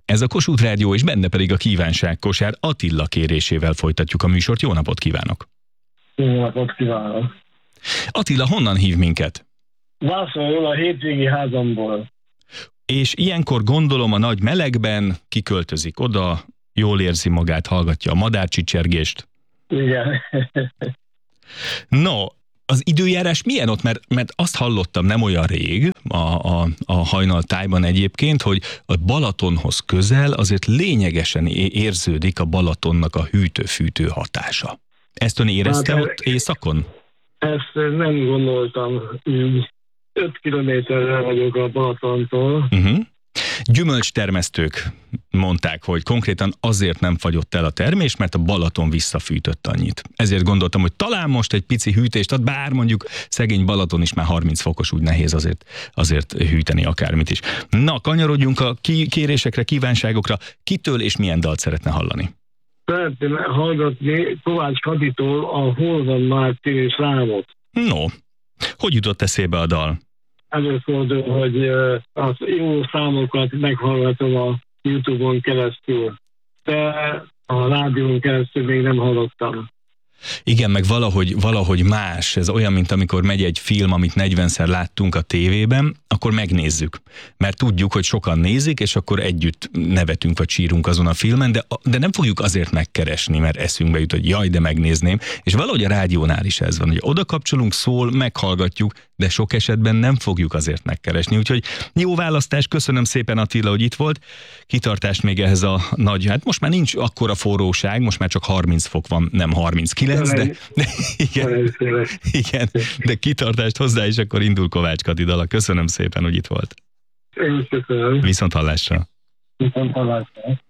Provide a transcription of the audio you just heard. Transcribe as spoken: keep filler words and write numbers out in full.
Ez a Kossuth Rádió, és benne pedig a kívánságkosár. Attila kérésével folytatjuk a műsort. Jó napot kívánok! Jó napot kívánok! Attila, honnan hív minket? Vászonról, a hétvégi házamból. És ilyenkor gondolom a nagy melegben kiköltözik oda, jól érzi magát, hallgatja a madárcsicsergést. Igen. No, az időjárás milyen ott? Mert, mert azt hallottam nem olyan rég, a, a, a hajnaltájban egyébként, hogy a Balatonhoz közel azért lényegesen érződik a Balatonnak a hűtő-fűtő hatása. Ezt ön érezte hát, ott éjszakon? Ezt nem gondoltam. Öt kilométerre vagyok a Balatontól. Uh-huh. Gyümölcstermesztők mondták, hogy konkrétan azért nem fagyott el a termés, mert a Balaton visszafűtött annyit. Ezért gondoltam, hogy talán most egy pici hűtést ad, bár mondjuk szegény Balaton is már harminc fokos, úgy nehéz azért, azért hűteni akármit is. Na, kanyarodjunk a kérésekre, kívánságokra. Kitől és milyen dalt szeretne hallani? Szeretném hallgatni Kovács Kaditól a Hol van már című számot. No, hogy jutott eszébe a dal? Előfordul, hogy az jó számokat meghallgatom a YouTube-on keresztül, de a rádión keresztül még nem hallottam. Igen, meg valahogy, valahogy más. Ez olyan, mint amikor megy egy film, amit negyvenszer láttunk a tévében, akkor megnézzük. Mert tudjuk, hogy sokan nézik, és akkor együtt nevetünk vagy sírunk azon a filmen, de, de nem fogjuk azért megkeresni, mert eszünkbe jut, hogy jaj, de megnézném. És valahogy a rádiónál is ez van, hogy oda kapcsolunk, szól, meghallgatjuk, de sok esetben nem fogjuk azért megkeresni. Úgyhogy jó választás, köszönöm szépen Attila, hogy itt volt. Kitartást még ehhez a nagy, hát most már nincs akkora forróság, most már csak harminc fok van, nem harminckilenc, de, de igen, igen, de kitartást hozzá, és akkor indul Kovács Kati dala. Köszönöm szépen, hogy itt volt. Én is köszönöm. Viszont hallásra. Viszont hallásra.